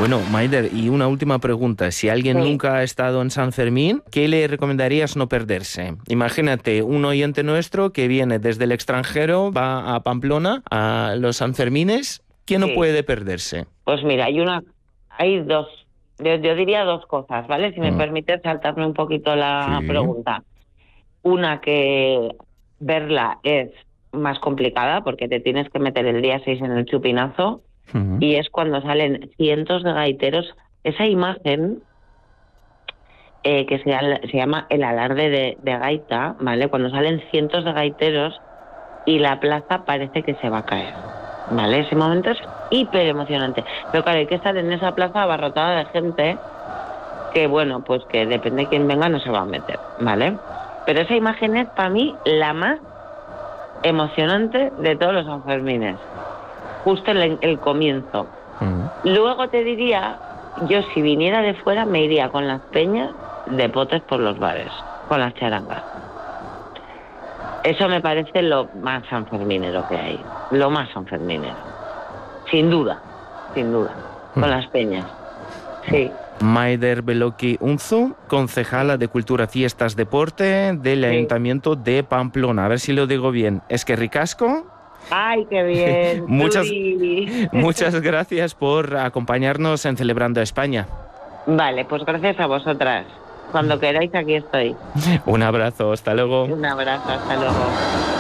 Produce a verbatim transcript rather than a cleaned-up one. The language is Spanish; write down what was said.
Bueno, Maider, y una última pregunta. Si alguien Sí. nunca ha estado en San Fermín, ¿qué le recomendarías no perderse? Imagínate un oyente nuestro que viene desde el extranjero, va a Pamplona, a los Sanfermines. ¿Qué no Sí. puede perderse? Pues mira, hay una, hay dos, yo, yo diría dos cosas, ¿vale? Si me Mm. permites saltarme un poquito la Sí. pregunta. Una, que verla es más complicada porque te tienes que meter el día seis en el chupinazo, Ujú. y es cuando salen cientos de gaiteros. Esa imagen eh, que se, al- se llama el alarde de, de gaita, ¿vale? Cuando salen cientos de gaiteros y la plaza parece que se va a caer, ¿vale? Ese momento es hiper emocionante. Pero claro, hay que estar en esa plaza abarrotada de gente que, bueno, pues que depende de quién venga no se va a meter, ¿vale? Pero esa imagen es para mí la más emocionante de todos los Sanfermines. Justo el, el comienzo. Ujú. Luego te diría, yo si viniera de fuera me iría con las peñas de potes por los bares, con las charangas. Eso me parece lo más sanferminero que hay, lo más sanferminero. Sin duda, sin duda, con Mm. las peñas. Sí, Maider Beloki Unzu, concejala de Cultura, Fiestas, Deporte del sí. Ayuntamiento de Pamplona. A ver si lo digo bien. Es que ricasco. ¡Ay, qué bien! Muchas, Turi. muchas gracias por acompañarnos en Celebrando a España. Vale, pues gracias a vosotras. Cuando queráis aquí estoy. Un abrazo, hasta luego. Un abrazo, hasta luego.